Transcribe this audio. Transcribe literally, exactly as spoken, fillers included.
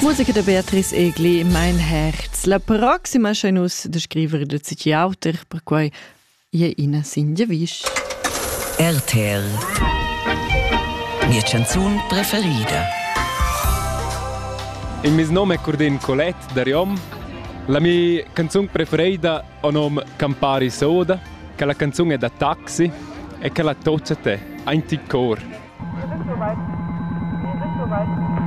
Musica da Beatrice Egli, Mein Herz. La prossima c'è nus da scrivere da Zici Auter, per cui io ina sinja vis. R T R. Mia canzone preferita. Il mio nome è Cordin Colette da Riom. La mia canzone preferita ha nome Campari Soda, che la canzone è da Taxi e che la toccia te, ein ti cor. Wir sind soweit. Wir sind soweit.